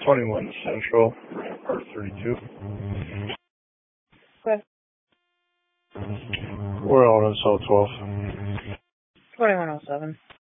21 Central, Part 32. Okay. We're all in cell 12. 2107.